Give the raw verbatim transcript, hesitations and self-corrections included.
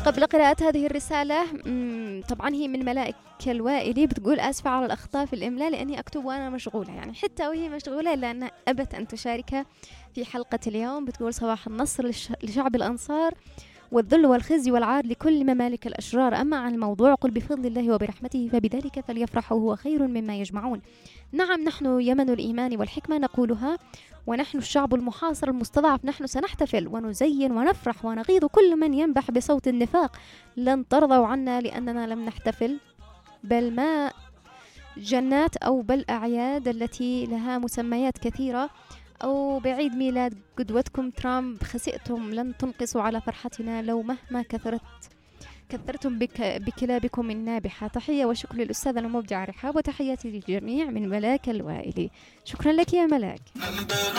قبل قراءة هذه الرسالة، طبعا هي من ملائكة الوائلي، بتقول آسفة على الأخطاء في الإملاء لأني أكتب وأنا مشغولة. يعني حتى وهي مشغولة إلا أنها أبت أن تشارك في حلقة اليوم. بتقول صباح النصر لشعب الأنصار والذل والخزي والعار لكل ممالك الأشرار. أما عن الموضوع قل بفضل الله وبرحمته فبذلك فليفرحوا هو خير مما يجمعون. نعم نحن يمن الإيمان والحكمة نقولها، ونحن الشعب المحاصر المستضعف، نحن سنحتفل ونزين ونفرح ونغيظ كل من ينبح بصوت النفاق. لن ترضوا عنا لأننا لم نحتفل، بل ما جنات أو بل أعياد التي لها مسميات كثيرة، أو بعيد ميلاد قدوتكم ترامب خسئتم لن تنقصوا على فرحتنا لو مهما كثرت كثرتم بك بكلابكم النابحة. تحية وشكر للأستاذة المبدعة رحاب، وتحياتي للجميع من ملاك الوائلي. شكرا لك يا ملاك.